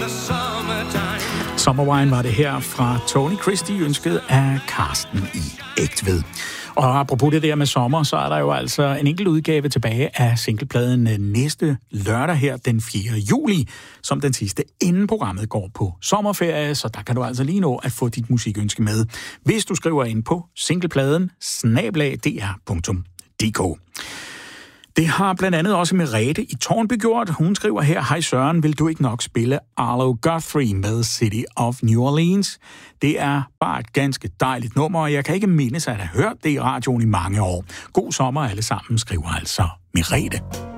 Summerwine var det her fra Tony Christie, ønsket af Karsten i Egtved. Og apropos det der med sommer, så er der jo altså en enkelt udgave tilbage af singlepladen næste lørdag her, den 4. juli, som den sidste, inden programmet går på sommerferie, så der kan du altså lige nå at få dit musikønske med, hvis du skriver ind på singlepladen @dr.dk. Det har blandt andet også Merete i Tårnby gjort. Hun skriver her: Hej Søren, vil du ikke nok spille Arlo Guthrie med City of New Orleans? Det er bare et ganske dejligt nummer, og jeg kan ikke mindes at have hørt det i radioen i mange år. God sommer alle sammen, skriver altså Merete.